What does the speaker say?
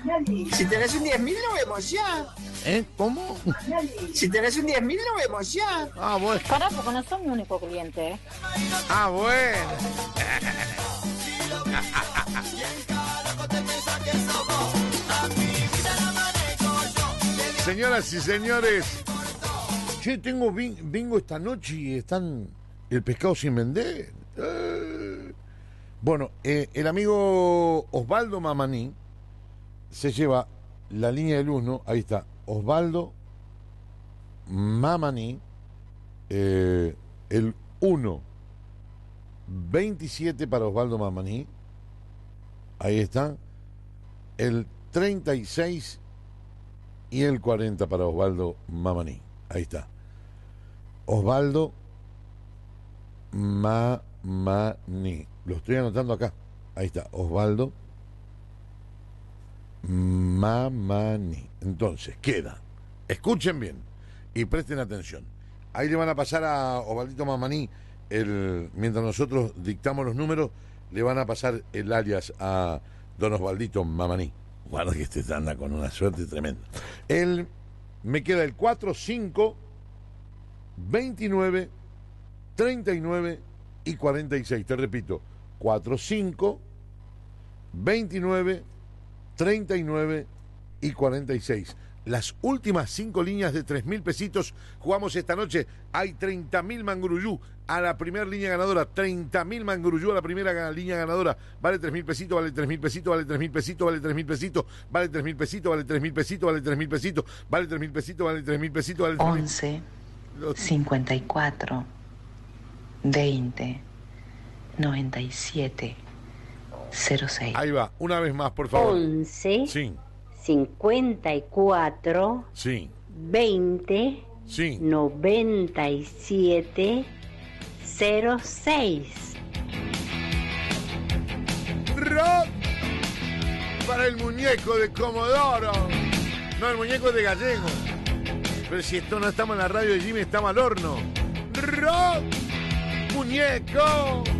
Si tenés un 10.000 lo vemos ya. ¿Cómo? Si tenés un 10.000 lo vemos ya. Ah, bueno. Pará, porque no son mi único cliente, ¿eh? Ah, bueno. Señoras y señores, che, tengo bingo esta noche y están el pescado sin vender. Bueno, el amigo Osvaldo Mamaní se lleva la línea del 1, ahí está, Osvaldo Mamaní, el 1, 27 para Osvaldo Mamaní, ahí está, el 36 y el 40 para Osvaldo Mamaní, ahí está, Osvaldo Mamaní, lo estoy anotando acá, ahí está, Osvaldo Mamaní. Entonces, queda, escuchen bien y presten atención. Ahí le van a pasar a Osvaldito Mamaní, mientras nosotros dictamos los números, le van a pasar el alias a don Osvaldito Mamaní. Guarda que este anda con una suerte tremenda. Me queda el 4, 5, 29, 39 y 46. Te repito, 4, 5, 29, 39 y 46. Las últimas 5 líneas de 3.000 pesitos jugamos esta noche. Hay 30.000 manguruyú a la primera línea ganadora. 30.000 manguruyú a la primera línea ganadora. Vale 3.000 pesitos, vale 3.000 pesitos, vale 3.000 pesitos, vale 3.000 pesitos, vale 3.000 pesitos, vale 3.000 pesitos, vale 3.000 pesitos, vale 3.000 pesitos, vale 3.000 pesitos, vale 11, 54, 20, 97, 06. Ahí va, una vez más, por favor. 11, sí, 54, sí, 20, sí, 97, 06. Rock para el muñeco de Comodoro. No, el muñeco de Gallego. Pero si esto no estamos en la radio de Jimmy, estamos al horno. Rock, muñeco.